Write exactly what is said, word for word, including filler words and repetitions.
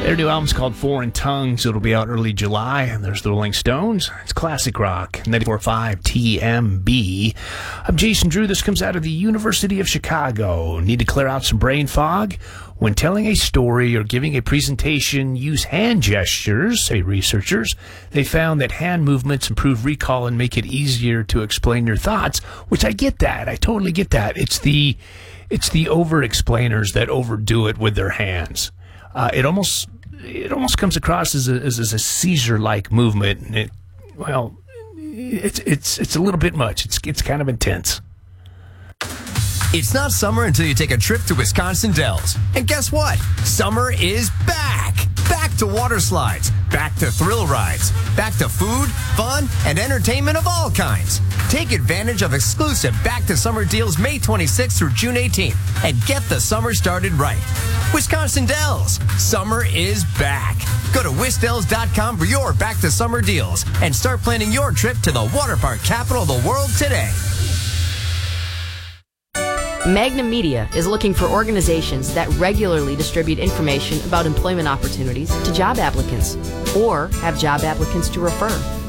Their new album's called Foreign Tongues. It'll be out early July, and there's the Rolling Stones. It's classic rock. ninety-four point five T M B. I'm Jason Drew. This comes out of the University of Chicago. Need to clear out some brain fog? When telling a story or giving a presentation, use hand gestures, say researchers. They found that hand movements improve recall and make it easier to explain your thoughts, which I get that. I totally get that. It's the, it's the over-explainers that overdo it with their hands. Uh, it almost it almost comes across as a, as, as a seizure-like movement. And it, well, it's it's it's a little bit much. It's it's kind of intense. It's not summer until you take a trip to Wisconsin Dells. And guess what? Summer is back. Back to water slides, back to thrill rides, back to food, fun, and entertainment of all kinds. Take advantage of exclusive Back to Summer deals May twenty-sixth through June eighteenth and get the summer started right. Wisconsin Dells, summer is back. Go to wisdells dot com for your Back to Summer deals and start planning your trip to the water park capital of the world today. Magnum Media is looking for organizations that regularly distribute information about employment opportunities to job applicants or have job applicants to refer.